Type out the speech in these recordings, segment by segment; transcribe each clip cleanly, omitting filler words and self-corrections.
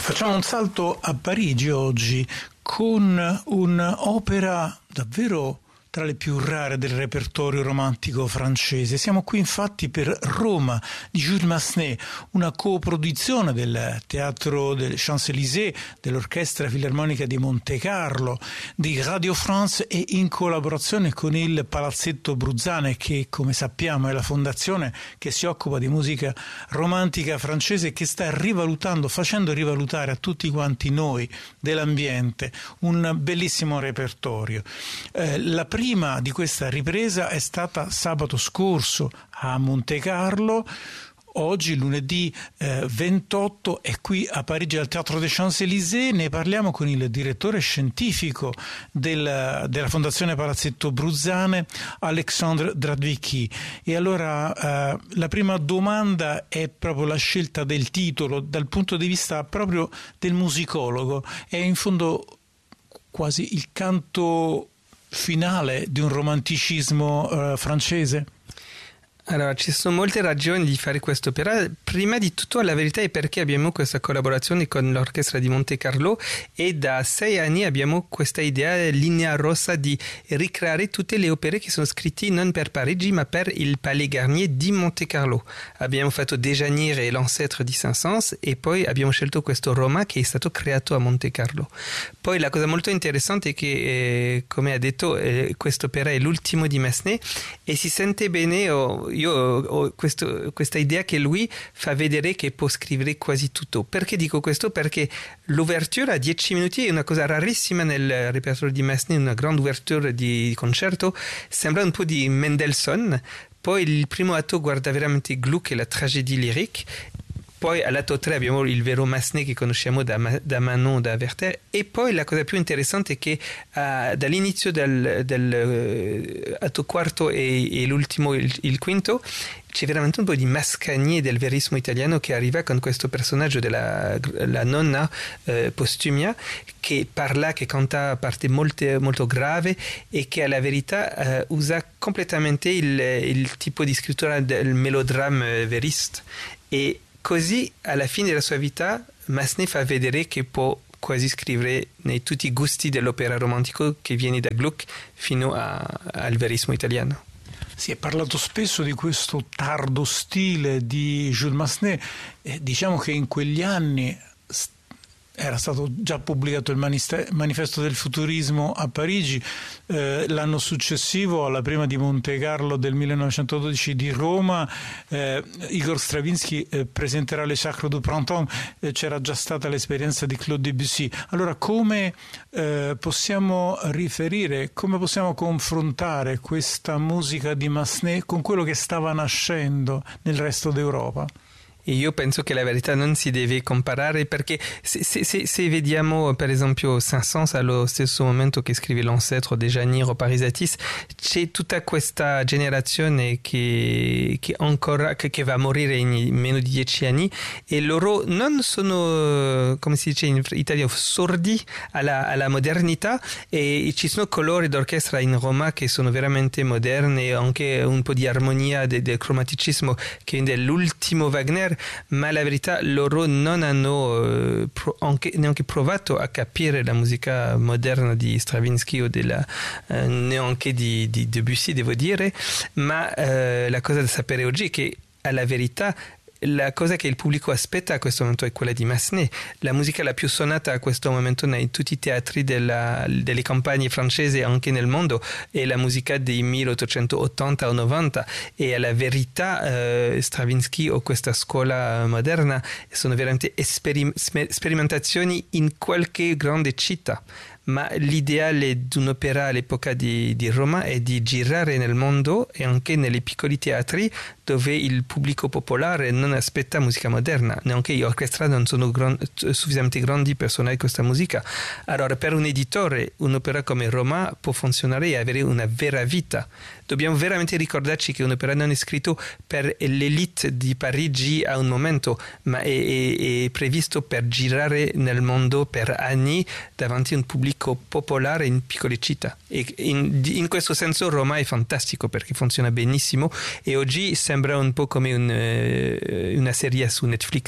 Facciamo un salto a Parigi oggi con un'opera davvero tra le più rare del repertorio romantico francese. Siamo qui infatti per Roma di Jules Massenet, una coproduzione del Teatro des Champs-Élysées, dell'Orchestra Filarmonica di Monte Carlo, di Radio France e in collaborazione con il Palazzetto Bruzzane, che come sappiamo è la fondazione che si occupa di musica romantica francese e che sta facendo rivalutare a tutti quanti noi dell'ambiente un bellissimo repertorio. La prima di questa ripresa è stata sabato scorso a Monte Carlo. Oggi, lunedì 28, è qui a Parigi al Teatro des Champs-Élysées. Ne parliamo con il direttore scientifico della Fondazione Palazzetto Bruzzane, Alexandre Dradvicki. E allora la prima domanda è proprio la scelta del titolo dal punto di vista proprio del musicologo. È in fondo quasi il canto finale di un romanticismo francese? Allora, ci sono molte ragioni di fare questo opera. Prima di tutto, la verità è perché abbiamo questa collaborazione con l'Orchestra di Monte Carlo e da 6 anni abbiamo questa idea, linea rossa, di ricreare tutte le opere che sono scritte non per Parigi ma per il Palais Garnier di Monte Carlo. Abbiamo fatto Déjanier e l'ancêtre di Saint-Saëns e poi abbiamo scelto questo Roma che è stato creato a Monte Carlo. Poi la cosa molto interessante è che, come ha detto, quest'opera è l'ultimo di Massenet e si sente bene. Io ho questa idea che lui fa vedere che può scrivere quasi tutto. Perché dico questo? Perché l'ouverture a 10 minuti è una cosa rarissima nel repertorio di Massenet, una grande ouverture di concerto, sembra un po' di Mendelssohn. Poi il primo atto guarda veramente Gluck e la tragédie lyrique. Poi all'atto 3 abbiamo il vero Massenet che conosciamo da Manon, da Werther, e poi la cosa più interessante è che dall'inizio del atto quarto e l'ultimo, il quinto, c'è veramente un po' di Mascagni del verismo italiano che arriva con questo personaggio della nonna Postumia che parla, che canta parti molto grave e che alla verità usa completamente il tipo di scrittura del melodramma veriste. E così, alla fine della sua vita, Massenet fa vedere che può quasi scrivere nei tutti i gusti dell'opera romantico che viene da Gluck fino al verismo italiano. Si è parlato spesso di questo tardo stile di Jules Massenet. Diciamo che in quegli anni era stato già pubblicato il manifesto del futurismo a Parigi, l'anno successivo alla prima di Monte Carlo del 1912 di Roma, Igor Stravinsky presenterà Le Sacre du Printemps, c'era già stata l'esperienza di Claude Debussy. Allora come possiamo riferire, come possiamo confrontare questa musica di Massenet con quello che stava nascendo nel resto d'Europa? E io penso che la verità non si deve comparare perché se vediamo per esempio Saint-Saëns allo stesso momento che scrive l'ancêtre di Déjanier o Parisatis, c'è tutta questa generazione che va a morire in meno di 10 anni e loro non sono, come si dice in italiano, sordi alla modernità e ci sono colori d'orchestra in Roma che sono veramente moderni, anche un po' di armonia del cromaticismo che è dell'ultimo Wagner, ma la verità loro non hanno neanche provato a capire la musica moderna di Stravinsky o neanche di Debussy, devo dire, ma la cosa da sapere oggi è che alla verità la cosa che il pubblico aspetta a questo momento è quella di Massenet. La musica la più suonata a questo momento in tutti i teatri delle campagne francesi anche nel mondo è la musica dei 1880 o 90 e alla verità Stravinsky o questa scuola moderna sono veramente sperimentazioni in qualche grande città. Ma l'ideale di un'opera all'epoca di Roma è di girare nel mondo e anche nei piccoli teatri dove il pubblico popolare non aspetta musica moderna, neanche gli orchestra non sono sufficientemente grandi per suonare questa musica. Allora per un editore un'opera come Roma può funzionare e avere una vera vita. Dobbiamo veramente ricordarci che un'opera non è scritta per l'elite di Parigi a un momento, ma è previsto per girare nel mondo per anni davanti a un pubblico popolare in piccole città. E in questo senso Roma è fantastico perché funziona benissimo e oggi sembra un po' come una serie su Netflix.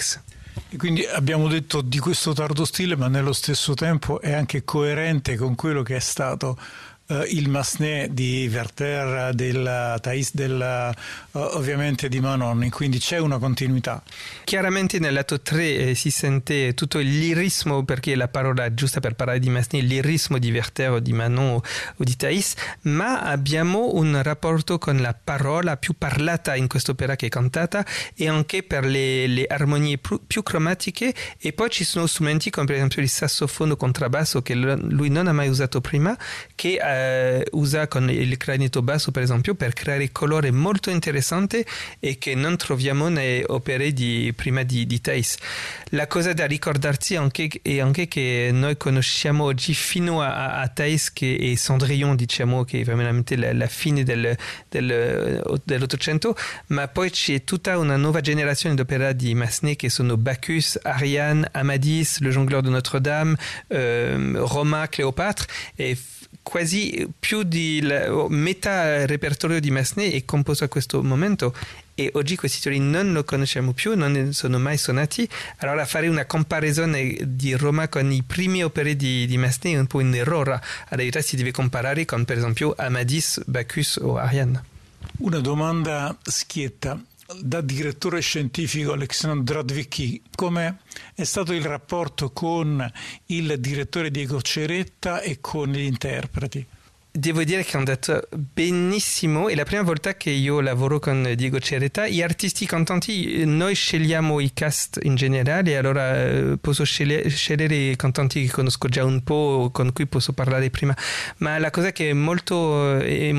E quindi abbiamo detto di questo tardo stile, ma nello stesso tempo è anche coerente con quello che è stato il Massenet di Werther, del Thais, ovviamente di Manon, quindi c'è una continuità. Chiaramente nel lato 3 si sente tutto il lirismo, perché la parola giusta per parlare di Massenet, il lirismo di Werther o di Manon o di Thais, ma abbiamo un rapporto con la parola più parlata in quest'opera che è cantata, e anche per le armonie più cromatiche, e poi ci sono strumenti come per esempio il sassofono contrabbasso che lui non ha mai usato prima, che usa con il clarinetto basso per esempio per creare colore molto interessante e che non troviamo nelle opere prima di Thais. La cosa da ricordarsi è anche che noi conosciamo oggi fino a Thais e Cendrillon, diciamo, che è veramente la fine dell'Ottocento, ma poi c'è tutta una nuova generazione di opera di Massenet che sono Bacchus, Ariane, Amadis, Le Jongleur de Notre-Dame, Roma, Cléopâtre, e quasi più di metà repertorio di Massenet è composto a questo momento, e oggi questi titoli non lo conosciamo più, non sono mai suonati. Allora fare una comparazione di Roma con i primi opere di Massenet è un po' un errore. Alla verità si deve comparare con per esempio Amadis, Bacchus o Ariane. Una domanda schietta. Da direttore scientifico Alexandre Radvicki, come è stato il rapporto con il direttore Diego Ceretta e con gli interpreti? Devo dire che è andato benissimo. È la prima volta che io lavoro con Diego Ceretta. Gli artisti cantanti, noi scegliamo i cast in generale, allora posso scegliere i cantanti che conosco già un po', con cui posso parlare prima, ma la cosa che è molto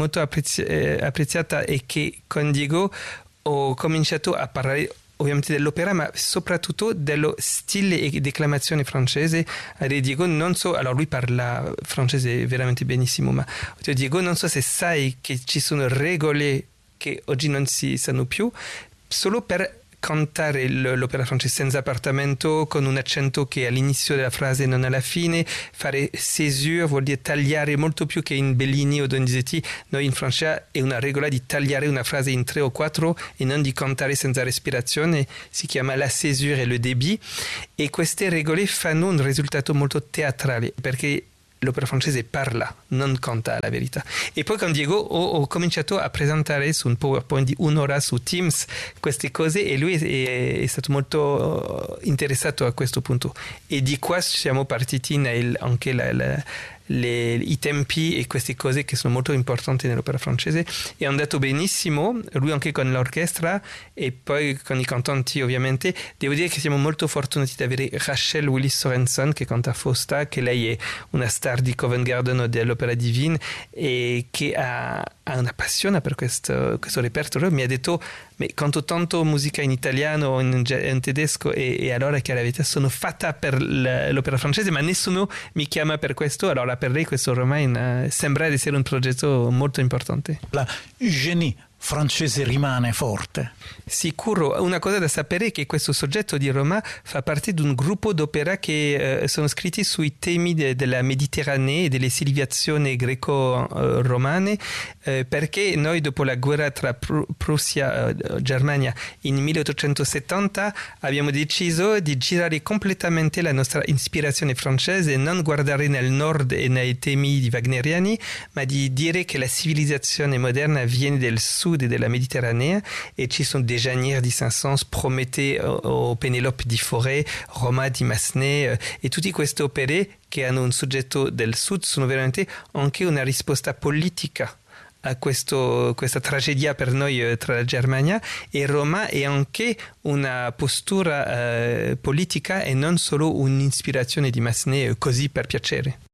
apprezzata è che con Diego ho cominciato a parlare ovviamente dell'opera, ma soprattutto dello stile e declamazione francese. Diego, non so, allora lui parla francese veramente benissimo, ma Diego, non so se sai che ci sono regole che oggi non si sanno più, solo per cantare l'opera francese senza appartamento, con un accento che è all'inizio della frase e non alla fine, fare césure vuol dire tagliare molto più che in Bellini o Donizetti. Noi in Francia è una regola di tagliare una frase in 3 o 4 e non di cantare senza respirazione, si chiama la césure e le débit, e queste regole fanno un risultato molto teatrale, perché l'opera francese parla, non canta la verità. E poi con Diego ho cominciato a presentare su un PowerPoint di un'ora su Teams queste cose, e lui è stato molto interessato a questo punto. E di qua siamo partiti anche i tempi e queste cose che sono molto importanti nell'opera francese. È andato benissimo, lui anche con l'orchestra e poi con i cantanti ovviamente. Devo dire che siamo molto fortunati di avere Rachel Willis Sorenson che canta Fausta, che lei è una star di Covent Garden o dell'Opera Divine e che ha una passione per questo repertorio. Mi ha detto: ma canto tanto musica in italiano, in tedesco, e allora che la verità sono fatta per l'opera francese, ma nessuno mi chiama per questo. Allora per lei questo ormai sembra essere un progetto molto importante. La génie francese rimane forte. Sicuro. Una cosa da sapere è che questo soggetto di Roma fa parte di un gruppo d'opera che sono scritti sui temi della Mediterranea e delle civilizazioni greco-romane, perché noi dopo la guerra tra Prussia e Germania in 1870 abbiamo deciso di girare completamente la nostra ispirazione francese e non guardare nel nord e nei temi di wagneriani, ma di dire che la civilizzazione moderna viene del sud e della Mediterranea, e ci sono Dejanier di Saint-Saëns, Prométhée o Pénélope di Fauré, Roma di Massenet, e tutte queste opere che hanno un soggetto del sud sono veramente anche una risposta politica a questa tragedia per noi tra la Germania e Roma, è anche una postura politica e non solo un'ispirazione di Massenet così per piacere.